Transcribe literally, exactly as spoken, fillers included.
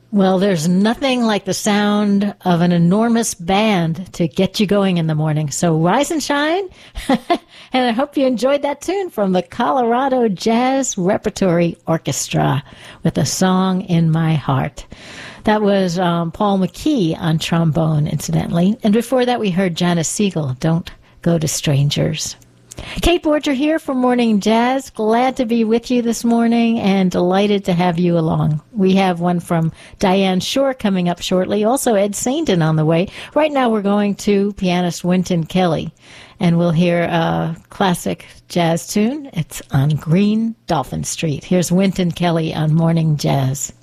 Well, there's nothing like the sound of an enormous band to get you going in the morning. So rise and shine. And I hope you enjoyed that tune from the Colorado Jazz Repertory Orchestra with a song in my heart. That was um, Paul McKee on trombone, incidentally. And before that, we heard Janice Siegel, Don't Go to Strangers. Kate Borger here for Morning Jazz. Glad to be with you this morning and delighted to have you along. We have one from Diane Shore coming up shortly. Also Ed Sainton on the way. Right now we're going to pianist Wynton Kelly, and we'll hear a classic jazz tune. It's on Green Dolphin Street. Here's Wynton Kelly on Morning Jazz.